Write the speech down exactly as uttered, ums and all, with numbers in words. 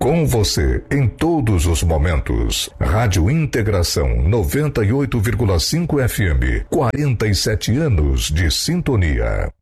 Com você em todos os momentos. Rádio Integração noventa e oito vírgula cinco F M. quarenta e sete anos de sintonia.